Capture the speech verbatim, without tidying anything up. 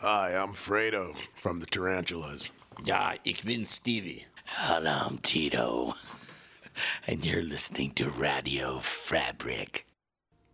Hi, I'm Fredo from the Tarantulas. Ja, ik ben Stevie. And I'm Tito, and you're listening to Radio Fabric.